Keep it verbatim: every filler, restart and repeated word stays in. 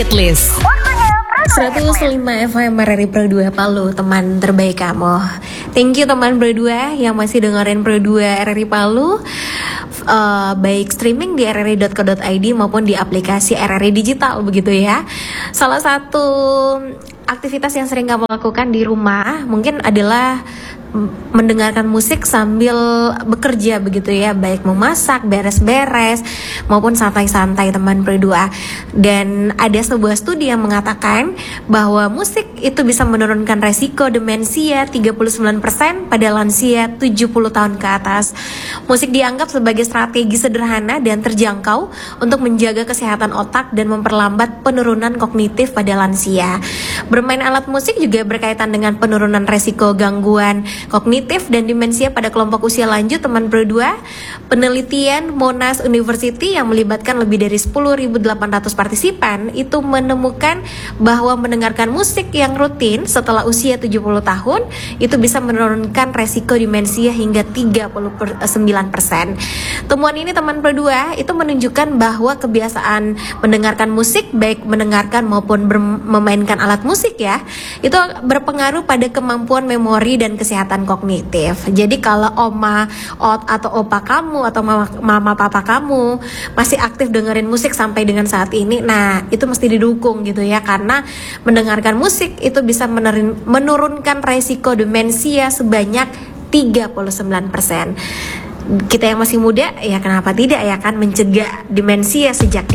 Hitlist seratus lima F M R R I Pro dua Palu, teman terbaik kamu. Thank you teman Pro dua yang masih dengerin Pro dua R R I Palu, uh, baik streaming di r r i dot co dot i d maupun di aplikasi R R I Digital begitu ya. Salah satu aktivitas yang sering kamu lakukan di rumah mungkin adalah mendengarkan musik sambil bekerja begitu ya, baik memasak, beres-beres maupun santai-santai teman Pro dua. Dan ada sebuah studi yang mengatakan bahwa musik itu bisa menurunkan resiko demensia tiga puluh sembilan persen pada lansia tujuh puluh tahun ke atas. Musik dianggap sebagai strategi sederhana dan terjangkau untuk menjaga kesehatan otak dan memperlambat penurunan kognitif pada lansia. Bermain alat musik juga berkaitan dengan penurunan resiko gangguan kognitif dan demensia pada kelompok usia lanjut teman Pro dua. Penelitian Monash University yang melibatkan lebih dari sepuluh ribu delapan ratus partisipan itu menemukan bahwa mendengarkan musik yang rutin setelah usia tujuh puluh tahun itu bisa menurunkan resiko demensia hingga tiga puluh sembilan persen. Temuan ini teman Pro dua itu menunjukkan bahwa kebiasaan mendengarkan musik, baik mendengarkan maupun memainkan alat musik ya, itu berpengaruh pada kemampuan memori dan kesehatan kognitif. Jadi kalau oma ot, atau opa kamu atau mama, mama papa kamu masih aktif dengerin musik sampai dengan saat ini, nah itu mesti didukung gitu ya, karena mendengarkan musik itu bisa menerin, menurunkan resiko demensia sebanyak tiga puluh sembilan persen. Kita yang masih muda ya kenapa tidak ya kan, mencegah demensia sejak